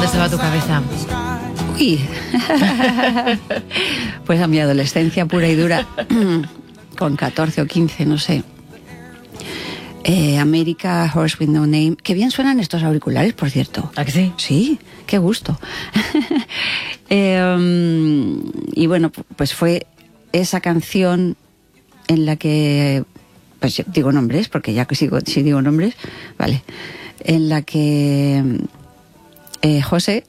dónde se va tu cabeza? Uy, pues a mi adolescencia pura y dura, con 14 o 15, no sé. America, Horse with No Name. Qué bien suenan estos auriculares, por cierto. ¿A que sí? Sí, qué gusto. Y bueno, pues fue esa canción en la que, pues yo digo nombres, porque ya que si digo nombres, vale, en la que José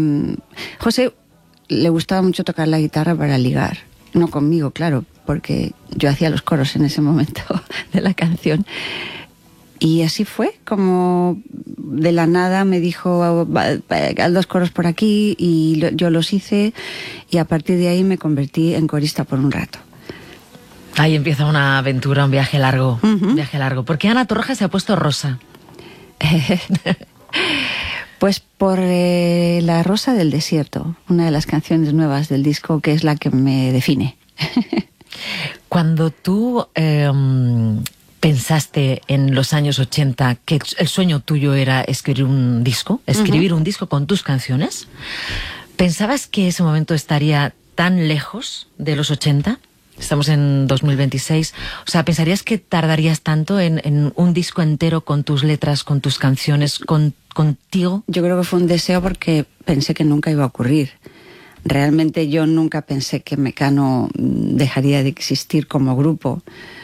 le gustaba mucho tocar la guitarra para ligar. No conmigo, claro, porque yo hacía los coros en ese momento de la canción. Y así fue, como de la nada me dijo, haz dos coros por aquí, y yo los hice, y a partir de ahí me convertí en corista por un rato. Ahí empieza una aventura, un viaje largo. Un viaje largo. ¿Por qué Ana Torroja se ha puesto rosa? Pues por La Rosa del Desierto, una de las canciones nuevas del disco, que es la que me define. Cuando tú pensaste en los años 80 que el sueño tuyo era escribir un disco con tus canciones, ¿pensabas que ese momento estaría tan lejos de los 80? Estamos en 2026. O sea, ¿pensarías que tardarías tanto en un disco entero con tus letras, con tus canciones, contigo? Yo creo que fue un deseo porque pensé que nunca iba a ocurrir. Realmente yo nunca pensé que Mecano dejaría de existir como grupo,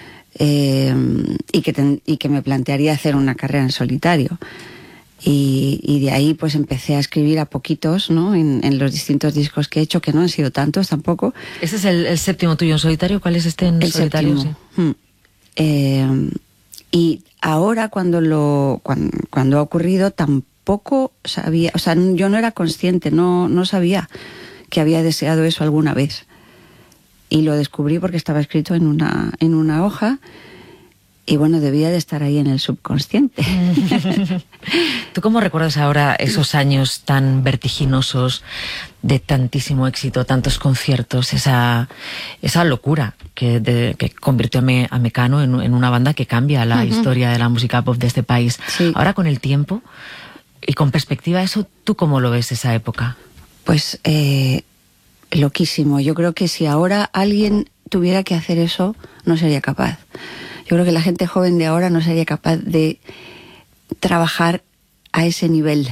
y que me plantearía hacer una carrera en solitario. Y de ahí pues empecé a escribir a poquitos, ¿no? En los distintos discos que he hecho, que no han sido tantos tampoco. ¿Ese es el séptimo tuyo en solitario? ¿Cuál es este en solitario? Séptimo. Sí. Y ahora cuando ha ocurrido tampoco sabía, o sea, yo no era consciente, no sabía que había deseado eso alguna vez. Y lo descubrí porque estaba escrito en una hoja. Y bueno, debía de estar ahí en el subconsciente. ¿Tú cómo recuerdas ahora esos años tan vertiginosos de tantísimo éxito, tantos conciertos, esa locura que convirtió a Mecano en una banda que cambia la historia de la música pop de este país? Sí. Ahora, con el tiempo y con perspectiva, ¿eso tú cómo lo ves, esa época? Pues loquísimo. Yo creo que si ahora alguien tuviera que hacer eso, no sería capaz. Yo creo que la gente joven de ahora no sería capaz de trabajar a ese nivel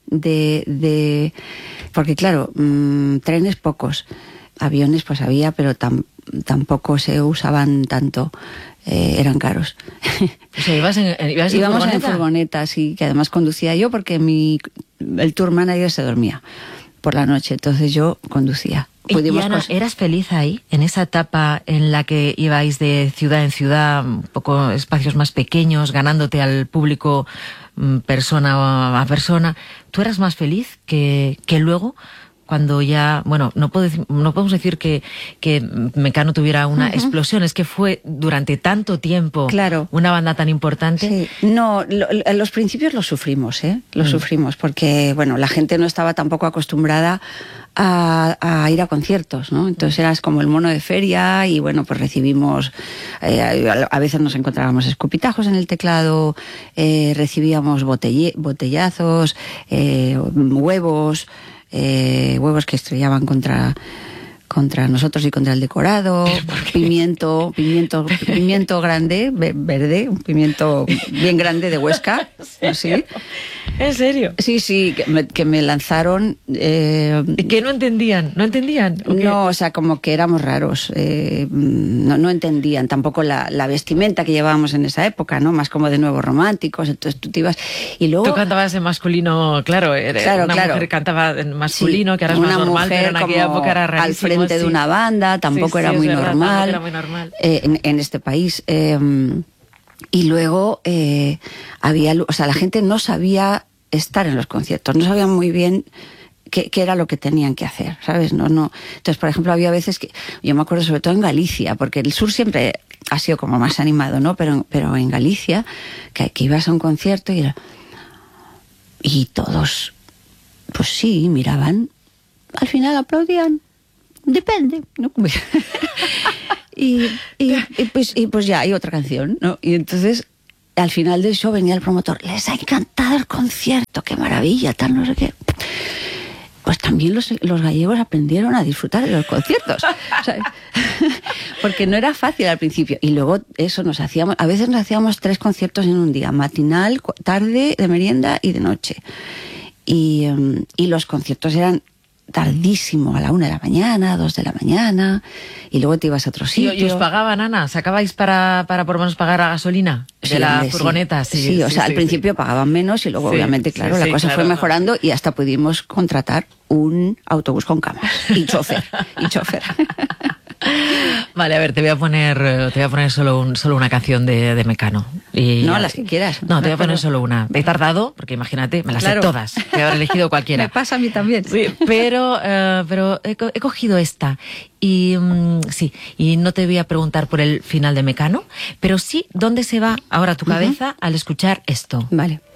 porque claro, trenes pocos, aviones pues había, pero tampoco se usaban tanto, eran caros. O sea, íbamos en furgoneta, sí, que además conducía yo porque el tour manager se dormía por la noche, entonces yo conducía. Y Ana, ¿eras feliz ahí, en esa etapa en la que ibais de ciudad en ciudad, un poco espacios más pequeños, ganándote al público persona a persona? ¿Tú eras más feliz que luego, cuando ya, bueno, no podemos decir que Mecano tuviera una explosión, es que fue durante tanto tiempo, claro, una banda tan importante? Sí. No, los principios los sufrimos, sufrimos, porque bueno, la gente no estaba tampoco acostumbrada a ir a conciertos, ¿no? Entonces eras como el mono de feria y bueno, pues recibimos, a veces nos encontrábamos escupitajos en el teclado, recibíamos botellazos, huevos que estrellaban contra nosotros y contra el decorado, pimiento grande, verde, un pimiento bien grande de Huesca, ¿sí? ¿En serio? Sí, que me lanzaron. ¿Que no entendían? ¿No entendían? No, o sea, como que éramos raros. No entendían tampoco la vestimenta que llevábamos en esa época, ¿no? Más como de nuevos románticos. Entonces tú te ibas y luego. Tú cantabas en masculino, claro. Una mujer cantaba en masculino, sí, que ahora es más normal, pero en aquella época era rarísimo. Al frente de una banda, tampoco era muy normal. Era muy normal. En este país. Y luego la gente no sabía estar en los conciertos, no sabían muy bien qué era lo que tenían que hacer, ¿sabes? No. Entonces, por ejemplo, había veces que, yo me acuerdo sobre todo en Galicia, porque el sur siempre ha sido como más animado, ¿no? Pero en Galicia, que ibas a un concierto y todos, pues sí, miraban, al final aplaudían, depende, ¿no? y pues ya hay otra canción, ¿no? Y entonces al final del show venía el promotor, les ha encantado el concierto, qué maravilla, tal, no sé qué. también los gallegos aprendieron a disfrutar de los conciertos. ¿Sabes? Porque no era fácil al principio. Y luego eso a veces nos hacíamos 3 conciertos en un día, matinal, tarde, de merienda y de noche. Y los conciertos eran tardísimo, a la 1 de la mañana, 2 de la mañana, y luego te ibas a otro sitio. ¿Y os pagaban, Ana? ¿Sacabais para por lo menos pagar la gasolina de la furgoneta? Sí, al principio pagaban menos y luego obviamente, claro, la cosa fue mejorando y hasta pudimos contratar un autobús con camas y chofer. Vale, a ver, te voy a poner solo una canción de Mecano. No, las que quieras. No, te voy a poner solo una. He tardado, porque imagínate, me las sé todas. Te habré elegido cualquiera. Me pasa a mí también. Sí, pero he cogido esta. Y sí, y no te voy a preguntar por el final de Mecano, pero sí, ¿dónde se va ahora tu cabeza al escuchar esto? Vale.